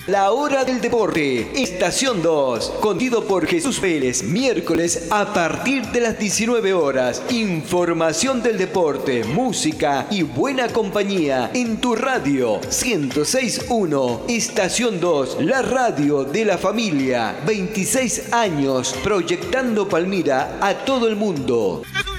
La Hora del Deporte, Estación 2, conducido por Jesús Pérez, miércoles a partir de las 19 horas. Información del deporte, música y buena compañía en tu radio 106.1, Estación 2, la radio de la familia. 26 años proyectando Palmira a todo el mundo.